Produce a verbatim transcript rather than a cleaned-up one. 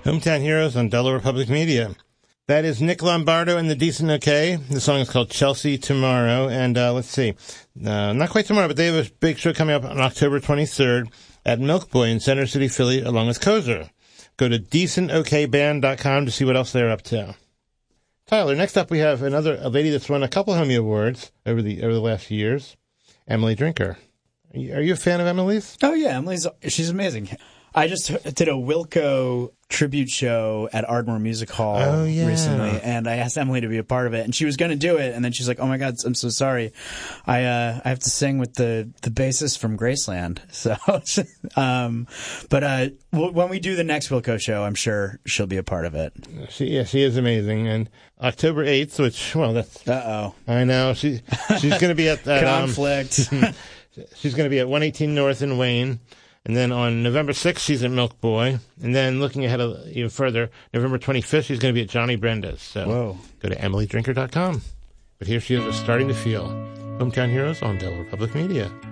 Hometown Heroes on Delaware Public Media. That is Nick Lombardo and the Decent OK. The song is called Chelsea Tomorrow. And uh, let's see, uh, not quite tomorrow, but they have a big show coming up on October twenty-third at Milk Boy in Center City, Philly, along with Kozer. Go to decent o k band dot com to see what else they're up to. Tyler, next up we have another a lady that's won a couple Homie Awards over the over the last few years, Emily Drinker. Are you, are you a fan of Emily's? Oh, yeah. Emily's, she's amazing. I just did a Wilco tribute show at Ardmore Music Hall oh, yeah. recently, and I asked Emily to be a part of it, and she was going to do it, and then she's like, "Oh my God, I'm so sorry, I uh, I have to sing with the the bassist from Graceland." So, um, but uh, w- when we do the next Wilco show, I'm sure she'll be a part of it. She, yeah, she is amazing, and October eighth, which well, that's uh oh, I know she she's going to be at that conflict. Um, she's going to be at one eighteen North in Wayne. And then on November sixth, she's at Milk Boy. And then looking ahead a, even further, November twenty-fifth, she's going to be at Johnny Brenda's. So Whoa. Go to emily drinker dot com. But here she is, starting to feel. Hometown Heroes on Delaware Public Media.